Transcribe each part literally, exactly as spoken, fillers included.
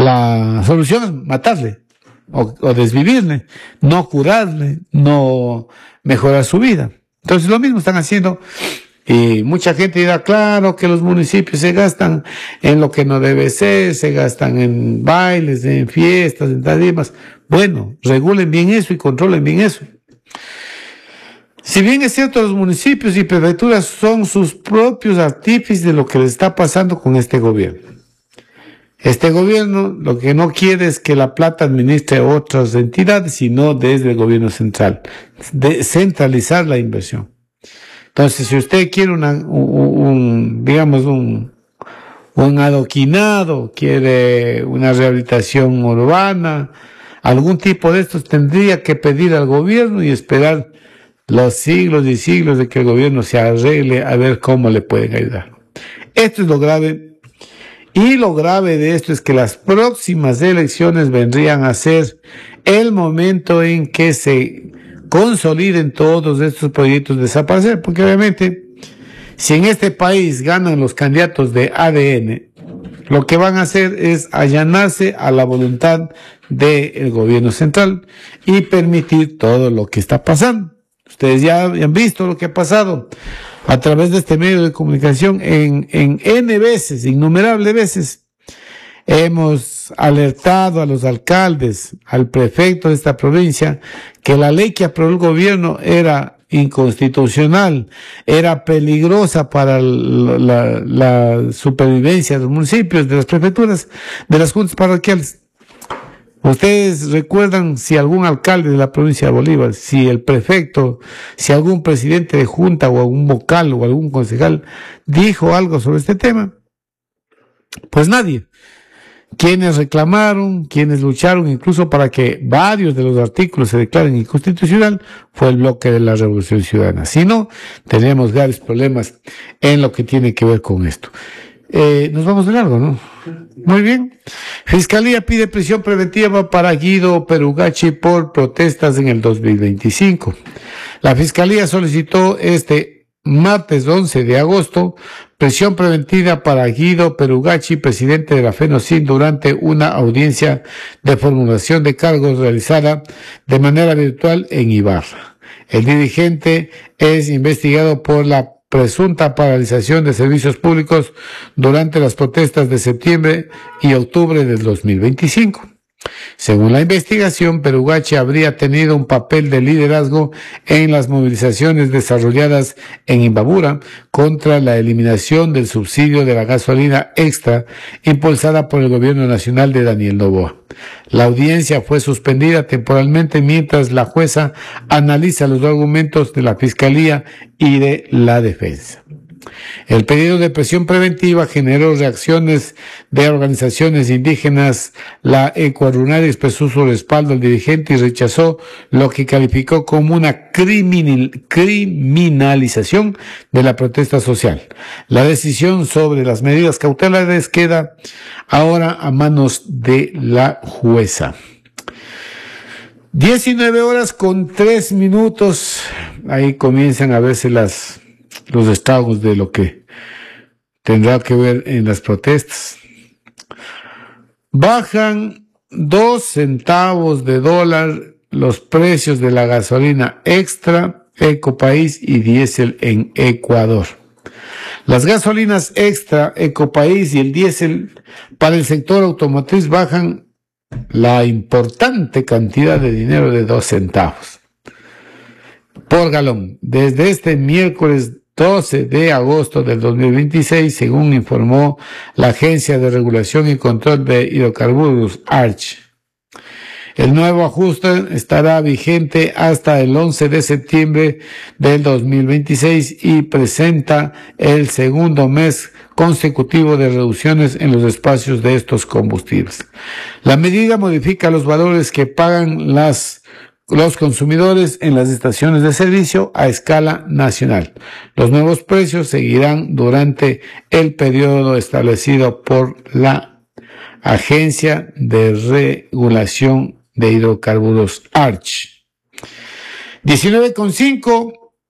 la solución es matarle o, o desvivirle, no curarle, no mejorar su vida. Entonces lo mismo están haciendo. Y mucha gente dirá, claro que los municipios se gastan en lo que no debe ser, se gastan en bailes, en fiestas, en tarimas. Bueno, regulen bien eso y controlen bien eso. Si bien es cierto, los municipios y prefecturas son sus propios artífices de lo que les está pasando con este gobierno. Este gobierno lo que no quiere es que la plata administre otras entidades, sino desde el gobierno central, de centralizar la inversión. Entonces, si usted quiere una, un, un digamos, un, un adoquinado, quiere una rehabilitación urbana, algún tipo de estos, tendría que pedir al gobierno y esperar los siglos y siglos de que el gobierno se arregle a ver cómo le pueden ayudar. Esto es lo grave. Y lo grave de esto es que las próximas elecciones vendrían a ser el momento en que se consoliden todos estos proyectos de desaparecer, porque obviamente si en este país ganan los candidatos de A D N, lo que van a hacer es allanarse a la voluntad del gobierno central y permitir todo lo que está pasando. Ustedes ya han visto lo que ha pasado a través de este medio de comunicación en, en N veces, innumerables veces. Hemos alertado a los alcaldes, al prefecto de esta provincia, que la ley que aprobó el gobierno era inconstitucional, era peligrosa para la, la, la supervivencia de los municipios, de las prefecturas, de las juntas parroquiales. Ustedes recuerdan si algún alcalde de la provincia de Bolívar, si el prefecto, si algún presidente de junta o algún vocal o algún concejal dijo algo sobre este tema. Pues nadie. Quienes reclamaron, quienes lucharon incluso para que varios de los artículos se declaren inconstitucional, fue el bloque de la Revolución Ciudadana. Si no, tenemos graves problemas en lo que tiene que ver con esto. Eh, nos vamos de largo, ¿no? Muy bien. Fiscalía pide prisión preventiva para Guido Perugachi por protestas en el dos mil veinticinco. La Fiscalía solicitó este martes once de agosto prisión preventiva para Guido Perugachi, presidente de la FENOCIN, durante una audiencia de formulación de cargos realizada de manera virtual en Ibarra. El dirigente es investigado por la presunta paralización de servicios públicos durante las protestas de septiembre y octubre del dos mil veinticinco. Según la investigación, Perugachi habría tenido un papel de liderazgo en las movilizaciones desarrolladas en Imbabura contra la eliminación del subsidio de la gasolina extra impulsada por el gobierno nacional de Daniel Noboa. La audiencia fue suspendida temporalmente mientras la jueza analiza los argumentos de la Fiscalía y de la defensa. El pedido de prisión preventiva generó reacciones de organizaciones indígenas. La Ecuarunar expresó su respaldo al dirigente y rechazó lo que calificó como una criminal, criminalización de la protesta social. La decisión sobre las medidas cautelares queda ahora a manos de la jueza. diecinueve horas con tres minutos. Ahí comienzan a verse las los estragos de lo que tendrá que ver en las protestas. Bajan dos centavos de dólar los precios de la gasolina extra, Ecopaís y diésel en Ecuador. Las gasolinas extra, Ecopaís y el diésel para el sector automotriz bajan la importante cantidad de dinero de dos centavos por galón desde este miércoles doce de agosto del dos mil veintiséis, según informó la Agencia de Regulación y Control de Hidrocarburos, A R C H. El nuevo ajuste estará vigente hasta el once de septiembre del dos mil veintiséis y presenta el segundo mes consecutivo de reducciones en los espacios de estos combustibles. La medida modifica los valores que pagan las los consumidores en las estaciones de servicio a escala nacional. Los nuevos precios seguirán durante el periodo establecido por la Agencia de Regulación de Hidrocarburos, A R C H. diecinueve con cinco.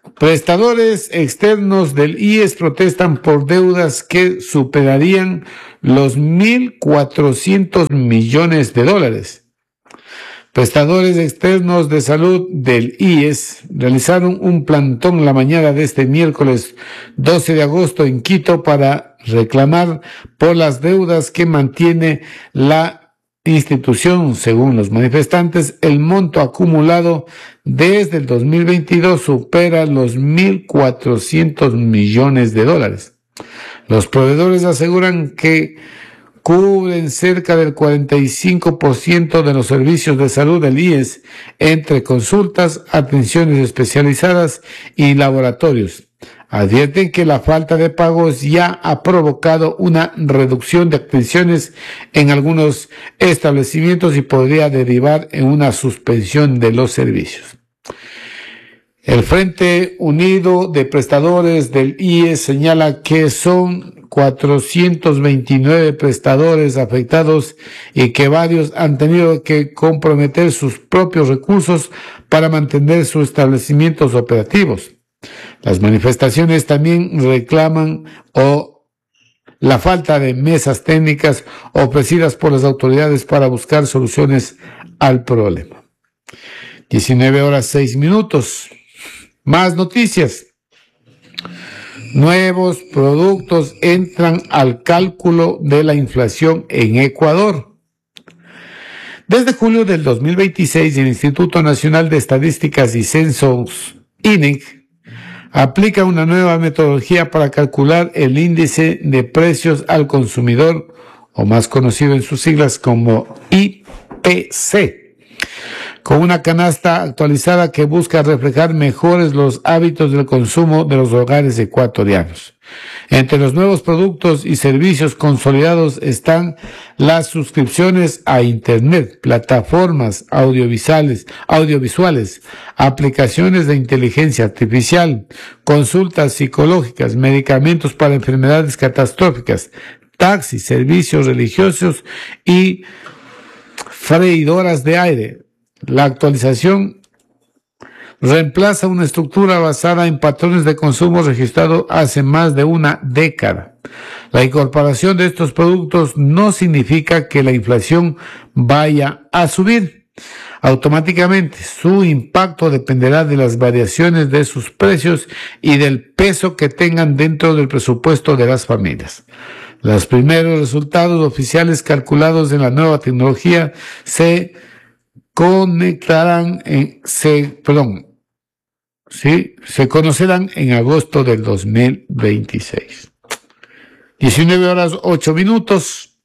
Prestadores externos del I E S protestan por deudas que superarían los mil cuatrocientos millones de dólares. Prestadores externos de salud del I E S realizaron un plantón la mañana de este miércoles doce de agosto en Quito para reclamar por las deudas que mantiene la institución. Según los manifestantes, el monto acumulado desde el dos mil veintidós supera los mil cuatrocientos millones de dólares. Los proveedores aseguran que cubren cerca del cuarenta y cinco por ciento de los servicios de salud del I E S, entre consultas, atenciones especializadas y laboratorios. Advierten que la falta de pagos ya ha provocado una reducción de atenciones en algunos establecimientos y podría derivar en una suspensión de los servicios. El Frente Unido de Prestadores del I E S señala que son cuatrocientos veintinueve prestadores afectados y que varios han tenido que comprometer sus propios recursos para mantener sus establecimientos operativos. Las manifestaciones también reclaman o la falta de mesas técnicas ofrecidas por las autoridades para buscar soluciones al problema. diecinueve horas seis minutos. Más noticias. Nuevos productos entran al cálculo de la inflación en Ecuador. Desde julio del dos mil veintiséis, el Instituto Nacional de Estadísticas y Censos, I N E C, aplica una nueva metodología para calcular el índice de precios al consumidor, o más conocido en sus siglas como I P C, con una canasta actualizada que busca reflejar mejores los hábitos del consumo de los hogares ecuatorianos. Entre los nuevos productos y servicios consolidados están las suscripciones a Internet, plataformas audiovisuales, audiovisuales, aplicaciones de inteligencia artificial, consultas psicológicas, medicamentos para enfermedades catastróficas, taxis, servicios religiosos y freidoras de aire. La actualización reemplaza una estructura basada en patrones de consumo registrados hace más de una década. La incorporación de estos productos no significa que la inflación vaya a subir automáticamente. Su impacto dependerá de las variaciones de sus precios y del peso que tengan dentro del presupuesto de las familias. Los primeros resultados oficiales calculados en la nueva tecnología se conectarán en, se, perdón, sí, se conocerán en agosto del dos mil veintiséis. diecinueve horas ocho minutos.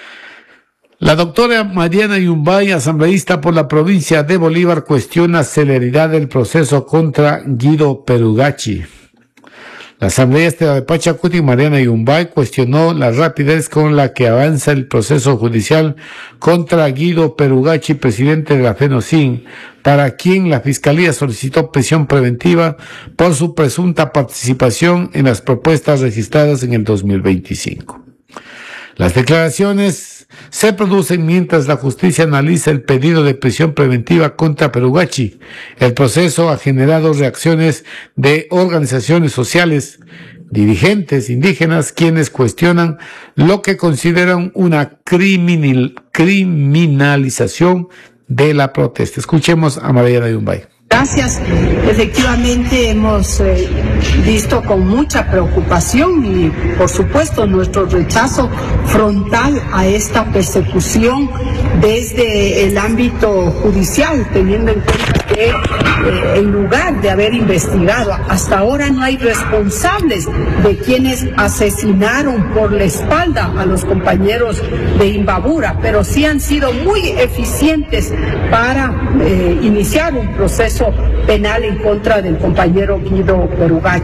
La doctora Mariana Yumbay, asambleísta por la provincia de Bolívar, cuestiona celeridad del proceso contra Guido Perugachi. La asambleísta de Pachacuti, Mariana Yumbay, cuestionó la rapidez con la que avanza el proceso judicial contra Guido Perugachi, presidente de la FENOCIN, para quien la Fiscalía solicitó prisión preventiva por su presunta participación en las propuestas registradas en el dos mil veinticinco. Las declaraciones se producen mientras la justicia analiza el pedido de prisión preventiva contra Perugachi. El proceso ha generado reacciones de organizaciones sociales, dirigentes indígenas, quienes cuestionan lo que consideran una criminal, criminalización de la protesta. Escuchemos a Mariana Yumbay. Gracias. Efectivamente hemos eh, visto con mucha preocupación y por supuesto nuestro rechazo frontal a esta persecución desde el ámbito judicial, teniendo en cuenta que eh, en lugar de haber investigado, hasta ahora no hay responsables de quienes asesinaron por la espalda a los compañeros de Imbabura, pero sí han sido muy eficientes para eh, iniciar un proceso penal en contra del compañero Guido Perugachi.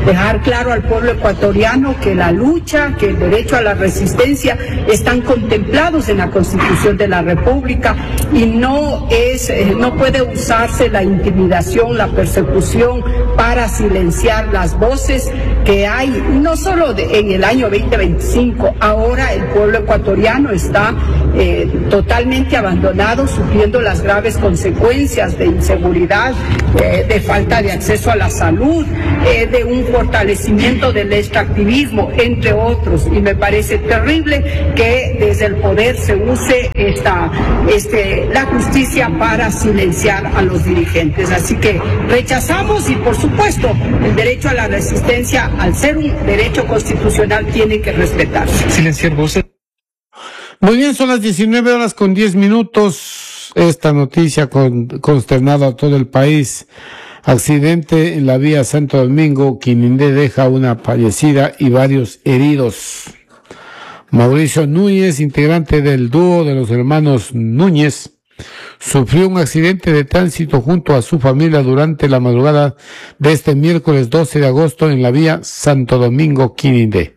dejar claro al pueblo ecuatoriano que la lucha, que el derecho a la resistencia están contemplados en la Constitución de la República y no es, eh, no puede usarse la intimidación, la persecución para silenciar las voces que hay, no solo de, en el año veinte veinticinco, ahora el pueblo ecuatoriano está eh, totalmente abandonado, sufriendo las graves consecuencias de inseguridad, eh, de falta de acceso a la salud, eh, de un fortalecimiento del extractivismo, entre otros, y me parece terrible que desde el poder se use esta, este, la justicia para silenciar a los dirigentes. Así que rechazamos y, por supuesto, el derecho a la resistencia, al ser un derecho constitucional, tiene que respetarse. Silenciar voces. Muy bien, son las diecinueve horas con diez minutos. Esta noticia con, consternada a todo el país. Accidente en la vía Santo Domingo, Quinindé deja una fallecida y varios heridos. Mauricio Núñez, integrante del dúo de los hermanos Núñez, sufrió un accidente de tránsito junto a su familia durante la madrugada de este miércoles doce de agosto en la vía Santo Domingo, Quinindé.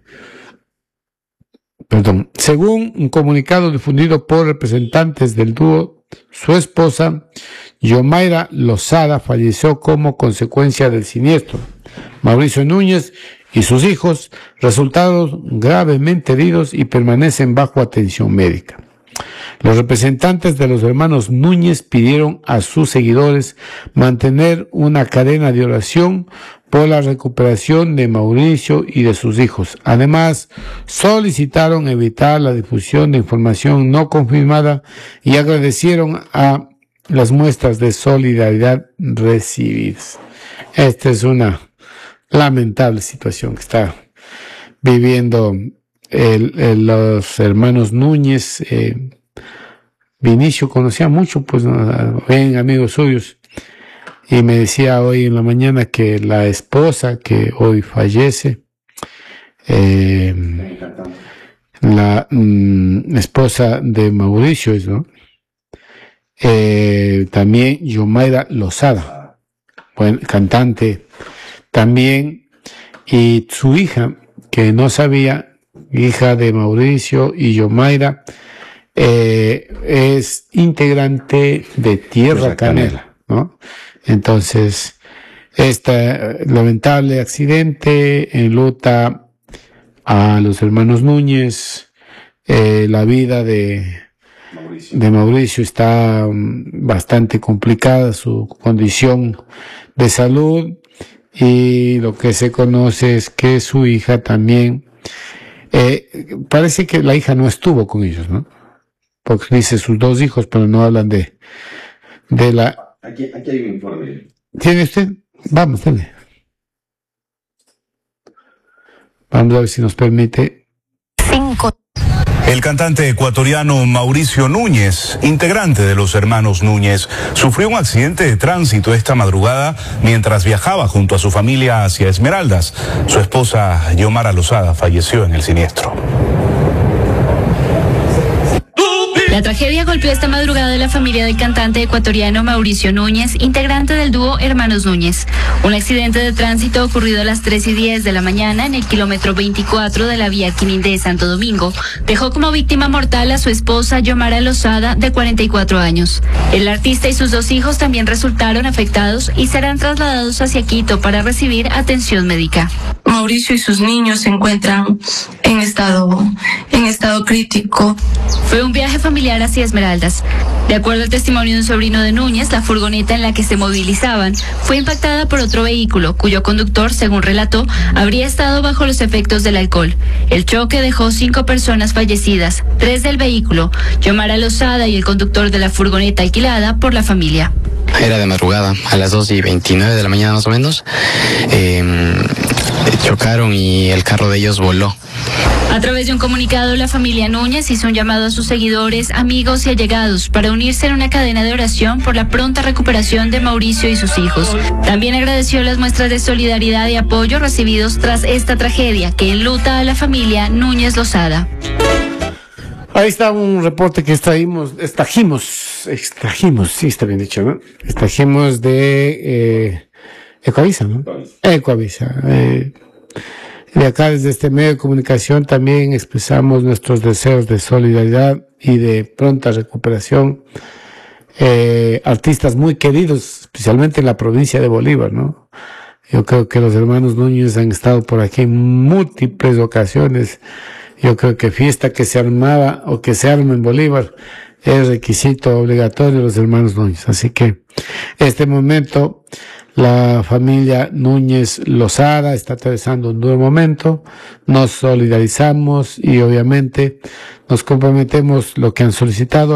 Perdón. Según un comunicado difundido por representantes del dúo, su esposa, Yomaira Lozada, falleció como consecuencia del siniestro. Mauricio Núñez y sus hijos resultaron gravemente heridos y permanecen bajo atención médica. Los representantes de los hermanos Núñez pidieron a sus seguidores mantener una cadena de oración por la recuperación de Mauricio y de sus hijos. Además, solicitaron evitar la difusión de información no confirmada y agradecieron a las muestras de solidaridad recibidas. Esta es una lamentable situación que está viviendo el, el, los hermanos Núñez. Eh, Vinicio conocía mucho, pues, bien amigos suyos, y me decía hoy en la mañana que la esposa que hoy fallece, eh, la mm, esposa de Mauricio, ¿no? Eh, también Yomaira Lozada, buen cantante también, y su hija, que no sabía, hija de Mauricio y Yomaira, eh, es integrante de Tierra Canela, ¿no? Entonces, este lamentable accidente enluta a los hermanos Núñez. Eh, la vida de Mauricio. de Mauricio está um, bastante complicada, su condición de salud, y lo que se conoce es que su hija también, eh, parece que la hija no estuvo con ellos, ¿no? Porque dice sus dos hijos, pero no hablan de, de la... Aquí, aquí hay un informe. ¿Tiene usted? Vamos, dale. Vamos a ver si nos permite. Cinco. El cantante ecuatoriano Mauricio Núñez, integrante de los hermanos Núñez, sufrió un accidente de tránsito esta madrugada mientras viajaba junto a su familia hacia Esmeraldas. Su esposa, Yomaira Lozada, falleció en el siniestro. La tragedia golpeó esta madrugada a la familia del cantante ecuatoriano Mauricio Núñez, integrante del dúo Hermanos Núñez. Un accidente de tránsito ocurrido a las tres y diez de la mañana en el kilómetro veinticuatro de la vía Quinindé Santo Domingo dejó como víctima mortal a su esposa Yomaira Lozada, de cuarenta y cuatro años. El artista y sus dos hijos también resultaron afectados y serán trasladados hacia Quito para recibir atención médica. Mauricio y sus niños se encuentran en estado, en estado crítico. Fue un viaje familiar hacia Esmeraldas. De acuerdo al testimonio de un sobrino de Núñez, la furgoneta en la que se movilizaban fue impactada por otro vehículo, cuyo conductor, según relató, habría estado bajo los efectos del alcohol. El choque dejó cinco personas fallecidas, tres del vehículo, Yomaira Lozada y el conductor de la furgoneta alquilada por la familia. Era de madrugada, a las dos y veintinueve de la mañana más o menos. Eh, chocaron y el carro de ellos voló. A través de un comunicado, la familia Núñez hizo un llamado a sus seguidores, amigos y allegados para unirse en una cadena de oración por la pronta recuperación de Mauricio y sus hijos. También agradeció las muestras de solidaridad y apoyo recibidos tras esta tragedia que enluta a la familia Núñez Lozada. Ahí está un reporte que extraímos, extrajimos, extrajimos, sí está bien dicho, ¿no? Extrajimos de eh, Ecoavisa, ¿no? Ecoavisa. Eh, de acá, desde este medio de comunicación, también expresamos nuestros deseos de solidaridad y de pronta recuperación. Eh, artistas muy queridos, especialmente en la provincia de Bolívar, ¿no? Yo creo que los hermanos Núñez han estado por aquí en múltiples ocasiones. Yo creo que fiesta que se armaba o que se arma en Bolívar es requisito obligatorio de los hermanos Núñez. Así que este momento la familia Núñez Lozada está atravesando un duro momento. Nos solidarizamos y obviamente nos comprometemos lo que han solicitado.